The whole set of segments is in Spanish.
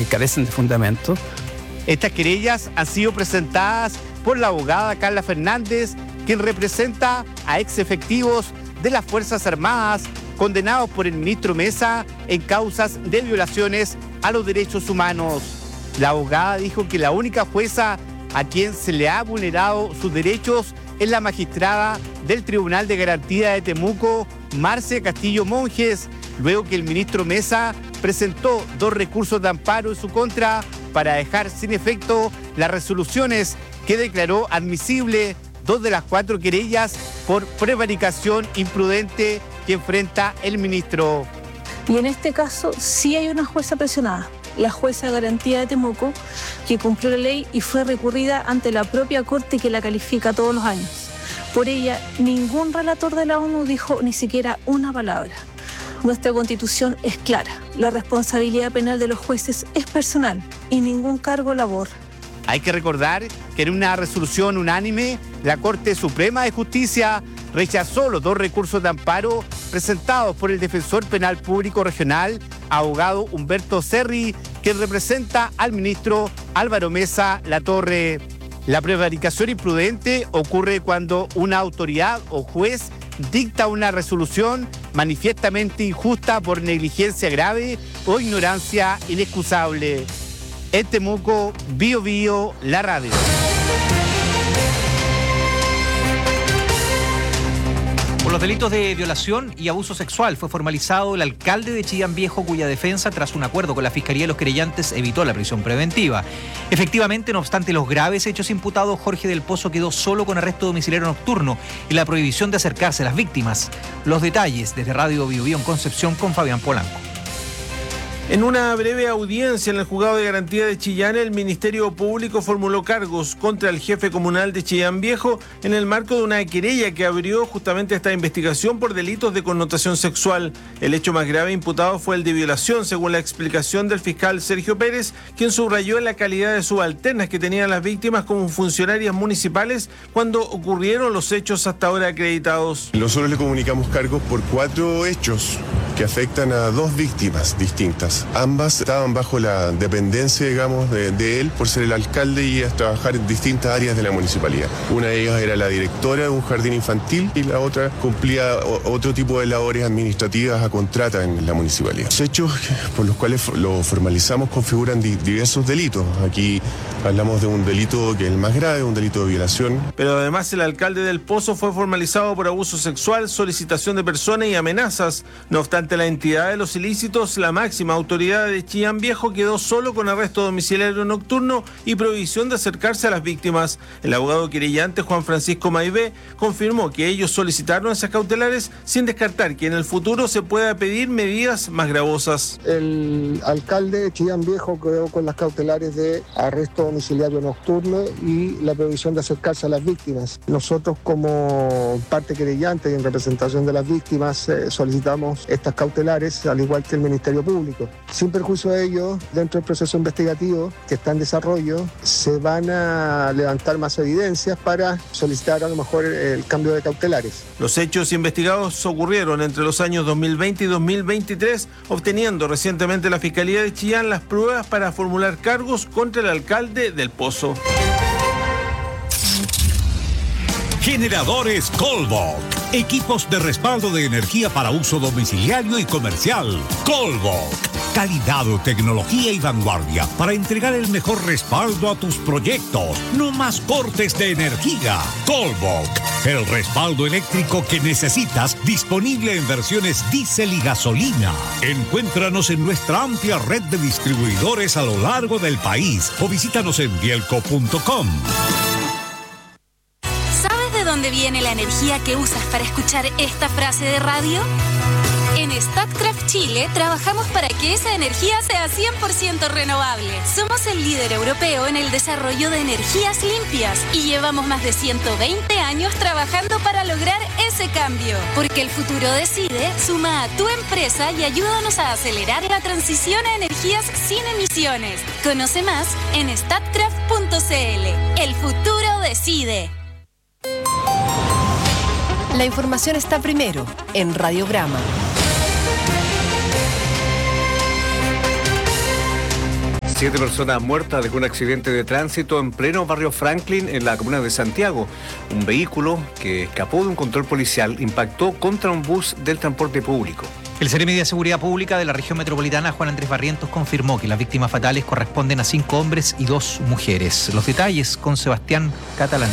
carecen de fundamento. Estas querellas han sido presentadas por la abogada Carla Fernández, quien representa a ex efectivos de las Fuerzas Armadas condenados por el ministro Mesa en causas de violaciones a los derechos humanos. La abogada dijo que la única jueza a quien se le ha vulnerado sus derechos es la magistrada del Tribunal de Garantía de Temuco, Marcia Castillo Monjes, luego que el ministro Mesa presentó 2 recursos de amparo en su contra para dejar sin efecto las resoluciones que declaró admisible 2 de las 4 querellas por prevaricación imprudente que enfrenta el ministro. Y en este caso sí hay una jueza presionada, la jueza de Garantía de Temuco, que cumplió la ley y fue recurrida ante la propia Corte, que la califica todos los años. Por ella, ningún relator de la ONU dijo ni siquiera una palabra. Nuestra Constitución es clara, la responsabilidad penal de los jueces es personal y ningún cargo la borra. Hay que recordar que en una resolución unánime, la Corte Suprema de Justicia rechazó los 2 recursos de amparo presentados por el Defensor Penal Público Regional, abogado Humberto Cerri, que representa al ministro Álvaro Mesa Latorre. La prevaricación imprudente ocurre cuando una autoridad o juez dicta una resolución manifiestamente injusta por negligencia grave o ignorancia inexcusable. En Temuco, Bío Bío, la radio. Por los delitos de violación y abuso sexual fue formalizado el alcalde de Chillán Viejo, cuya defensa, tras un acuerdo con la Fiscalía de los querellantes, evitó la prisión preventiva. Efectivamente, no obstante los graves hechos imputados, Jorge del Pozo quedó solo con arresto domiciliario nocturno y la prohibición de acercarse a las víctimas. Los detalles desde Radio Bío Bío en Concepción con Fabián Polanco. En una breve audiencia en el Juzgado de Garantía de Chillán, el Ministerio Público formuló cargos contra el jefe comunal de Chillán Viejo en el marco de una querella que abrió justamente esta investigación por delitos de connotación sexual. El hecho más grave imputado fue el de violación, según la explicación del fiscal Sergio Pérez, quien subrayó la calidad de subalternas que tenían las víctimas como funcionarias municipales cuando ocurrieron los hechos hasta ahora acreditados. Nosotros le comunicamos cargos por 4 hechos que afectan a 2 víctimas distintas. Ambas estaban bajo la dependencia, digamos, de él por ser el alcalde y trabajar en distintas áreas de la municipalidad. Una de ellas era la directora de un jardín infantil y la otra cumplía otro tipo de labores administrativas a contrata en la municipalidad. Los hechos por los cuales lo formalizamos configuran diversos delitos. Aquí hablamos de un delito que es el más grave, un delito de violación. Pero además el alcalde del Pozo fue formalizado por abuso sexual, solicitación de persona y amenazas. No obstante la entidad de los ilícitos, la máxima autoridad de Chillán Viejo quedó solo con arresto domiciliario nocturno y prohibición de acercarse a las víctimas. El abogado querellante Juan Francisco Maivé confirmó que ellos solicitaron esas cautelares sin descartar que en el futuro se pueda pedir medidas más gravosas. El alcalde de Chillán Viejo quedó con las cautelares de arresto domiciliario nocturno y la prohibición de acercarse a las víctimas. Nosotros, como parte querellante y en representación de las víctimas, solicitamos estas cautelares, al igual que el Ministerio Público. Sin perjuicio de ello, dentro del proceso investigativo que está en desarrollo, se van a levantar más evidencias para solicitar a lo mejor el cambio de cautelares. Los hechos investigados ocurrieron entre los años 2020 y 2023, obteniendo recientemente la Fiscalía de Chillán las pruebas para formular cargos contra el alcalde del Pozo. Generadores Colbok. Equipos de respaldo de energía para uso domiciliario y comercial. Colbok. Calidad, tecnología y vanguardia para entregar el mejor respaldo a tus proyectos. No más cortes de energía. Colbok. El respaldo eléctrico que necesitas, disponible en versiones diésel y gasolina. Encuéntranos en nuestra amplia red de distribuidores a lo largo del país o visítanos en bielco.com. ¿De dónde viene la energía que usas para escuchar esta frase de radio? En Statkraft Chile trabajamos para que esa energía sea 100% renovable. Somos el líder europeo en el desarrollo de energías limpias y llevamos más de 120 años trabajando para lograr ese cambio. Porque el futuro decide, suma a tu empresa y ayúdanos a acelerar la transición a energías sin emisiones. Conoce más en statkraft.cl. El futuro decide. La información está primero en Radiograma. 7 personas muertas de un accidente de tránsito en pleno barrio Franklin, en la comuna de Santiago. Un vehículo que escapó de un control policial impactó contra un bus del transporte público. El Seremi de Seguridad Pública de la región metropolitana, Juan Andrés Barrientos, confirmó que las víctimas fatales corresponden a 5 hombres y 2 mujeres. Los detalles con Sebastián Catalán.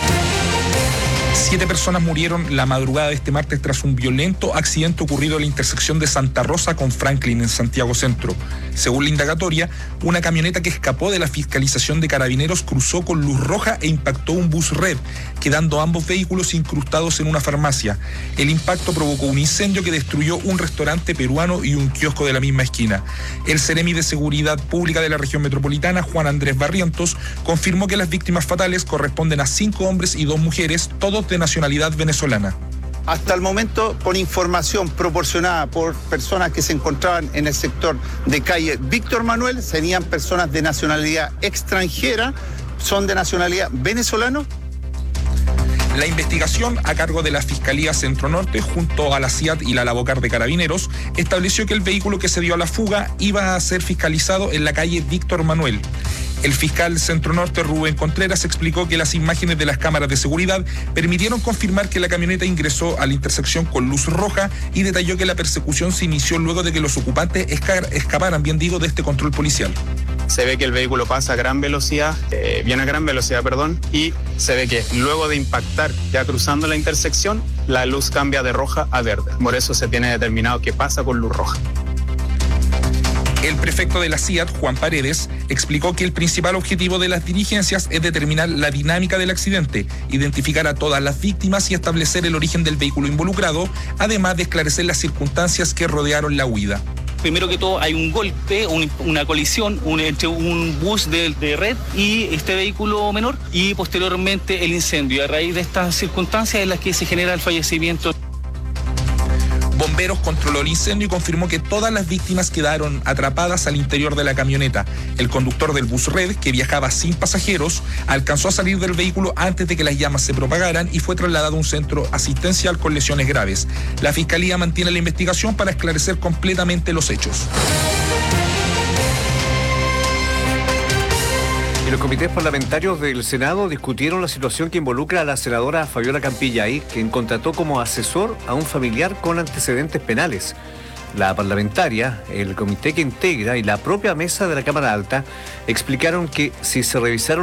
7 personas murieron la madrugada de este martes tras un violento accidente ocurrido en la intersección de Santa Rosa con Franklin en Santiago Centro. Según la indagatoria, una camioneta que escapó de la fiscalización de Carabineros cruzó con luz roja e impactó un bus red, quedando ambos vehículos incrustados en una farmacia. El impacto provocó un incendio que destruyó un restaurante peruano y un kiosco de la misma esquina. El Seremi de Seguridad Pública de la región metropolitana, Juan Andrés Barrientos, confirmó que las víctimas fatales corresponden a 5 hombres y 2 mujeres, todos de nacionalidad venezolana. Hasta el momento, con información proporcionada por personas que se encontraban en el sector de calle Víctor Manuel, serían personas de nacionalidad extranjera, son de nacionalidad venezolana. La investigación, a cargo de la Fiscalía Centro Norte, junto a la CIAT y la Lavocar de Carabineros, estableció que el vehículo que se dio a la fuga iba a ser fiscalizado en la calle Víctor Manuel. El fiscal Centro Norte, Rubén Contreras, explicó que las imágenes de las cámaras de seguridad permitieron confirmar que la camioneta ingresó a la intersección con luz roja y detalló que la persecución se inició luego de que los ocupantes escaparan, de este control policial. Se ve que el vehículo pasa a gran velocidad, y se ve que luego de impactar ya cruzando la intersección, la luz cambia de roja a verde. Por eso se tiene determinado que pasa con luz roja. El prefecto de la CIAT, Juan Paredes, explicó que el principal objetivo de las diligencias es determinar la dinámica del accidente, identificar a todas las víctimas y establecer el origen del vehículo involucrado, además de esclarecer las circunstancias que rodearon la huida. Primero que todo hay un golpe, una colisión entre un bus de red y este vehículo menor, y posteriormente el incendio. Y a raíz de estas circunstancias es las que se genera el fallecimiento. Bomberos controló el incendio y confirmó que todas las víctimas quedaron atrapadas al interior de la camioneta. El conductor del bus red, que viajaba sin pasajeros, alcanzó a salir del vehículo antes de que las llamas se propagaran y fue trasladado a un centro asistencial con lesiones graves. La Fiscalía mantiene la investigación para esclarecer completamente los hechos. Y los comités parlamentarios del Senado discutieron la situación que involucra a la senadora Fabiola Campillay, quien contrató como asesor a un familiar con antecedentes penales. La parlamentaria, el comité que integra y la propia mesa de la Cámara Alta explicaron que sí se revisaron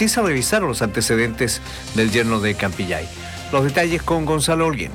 los antecedentes del yerno de Campillay. Los detalles con Gonzalo Holguín.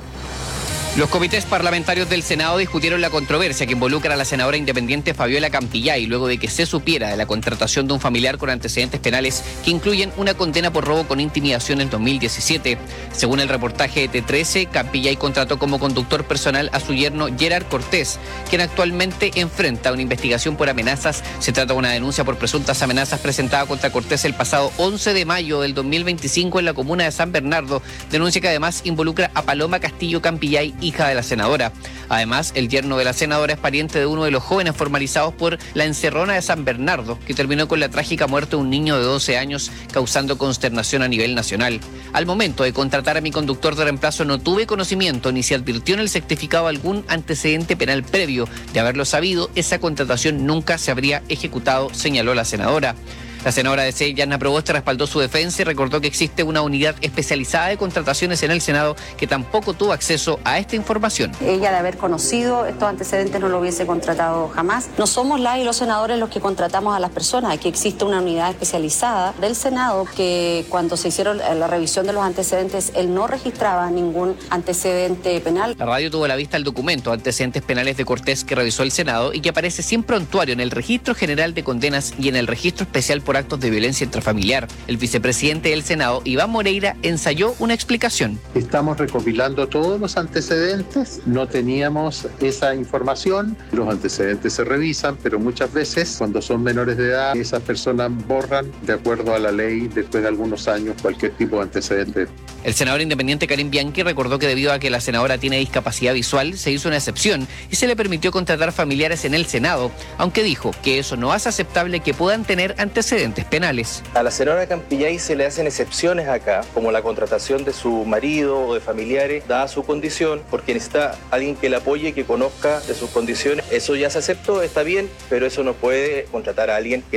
Los comités parlamentarios del Senado discutieron la controversia que involucra a la senadora independiente Fabiola Campillay luego de que se supiera de la contratación de un familiar con antecedentes penales que incluyen una condena por robo con intimidación en 2017. Según el reportaje de T13, Campillay contrató como conductor personal a su yerno Gerard Cortés, quien actualmente enfrenta una investigación por amenazas. Se trata de una denuncia por presuntas amenazas presentada contra Cortés el pasado 11 de mayo del 2025 en la comuna de San Bernardo, denuncia que además involucra a Paloma Castillo Campillay, hija de la senadora. Además, el yerno de la senadora es pariente de uno de los jóvenes formalizados por la encerrona de San Bernardo, que terminó con la trágica muerte de un niño de 12 años, causando consternación a nivel nacional. Al momento de contratar a mi conductor de reemplazo no tuve conocimiento ni se advirtió en el certificado algún antecedente penal previo. De haberlo sabido, esa contratación nunca se habría ejecutado, señaló la senadora. La senadora de C, Yanna Proboste, respaldó su defensa y recordó que existe una unidad especializada de contrataciones en el Senado que tampoco tuvo acceso a esta información. Ella, de haber conocido estos antecedentes, no lo hubiese contratado jamás. No somos las y los senadores los que contratamos a las personas. Aquí existe una unidad especializada del Senado que cuando se hicieron la revisión de los antecedentes, él no registraba ningún antecedente penal. La radio tuvo a la vista el documento Antecedentes Penales de Cortés que revisó el Senado y que aparece sin prontuario en el Registro General de Condenas y en el Registro Especial por Actos de Violencia Intrafamiliar. El vicepresidente del Senado, Iván Moreira, ensayó una explicación. Estamos recopilando todos los antecedentes, no teníamos esa información, los antecedentes se revisan, pero muchas veces cuando son menores de edad, esas personas borran de acuerdo a la ley después de algunos años cualquier tipo de antecedente. El senador independiente Karim Bianchi recordó que debido a que la senadora tiene discapacidad visual, se hizo una excepción y se le permitió contratar familiares en el Senado, aunque dijo que eso no hace aceptable que puedan tener antecedentes penales. A la senadora Campillay se le hacen excepciones acá, como la contratación de su marido o de familiares, dada su condición, porque necesita alguien que la apoye, que conozca de sus condiciones. Eso ya se aceptó, está bien, pero eso no puede contratar a alguien que